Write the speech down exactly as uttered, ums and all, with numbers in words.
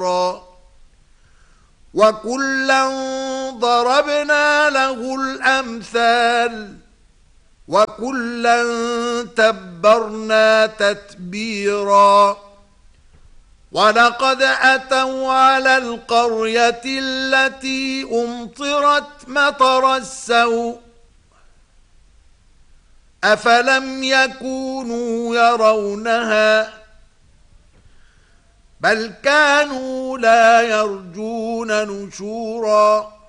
تدميرا وكلا ضربنا له الأمثال وكلا تبرنا تتبيرا ولقد أتوا على القرية التي أمطرت مطر السوء أفلم يكونوا يرونها بل كانوا لا يرجون نشورا